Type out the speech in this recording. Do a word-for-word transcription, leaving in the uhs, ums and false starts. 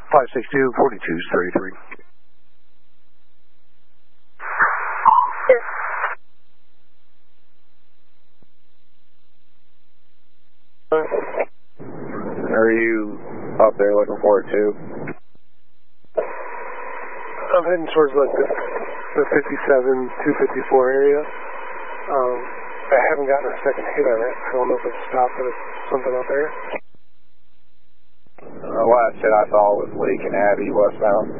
five six two, four two three three. Yes. Are you up there looking for it too? I'm heading towards like the, the fifty-seven, two fifty-four area. Um, I haven't gotten a second hit on it. I don't know if it's stopped, but it's something out there. The last hit I saw was Lake and Abbey westbound.